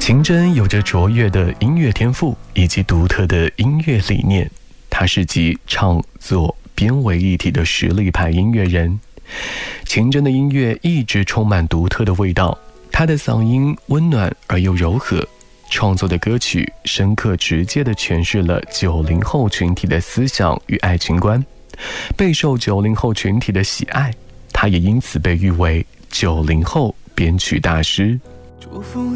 秦真有着卓越的音乐天赋以及独特的音乐理念，她是集唱作编为一体的实力派音乐人。秦真的音乐一直充满独特的味道，她的嗓音温暖而又柔和，创作的歌曲深刻直接地诠释了90后群体的思想与爱情观，备受90后群体的喜爱，她也因此被誉为90后编曲大师。 祝福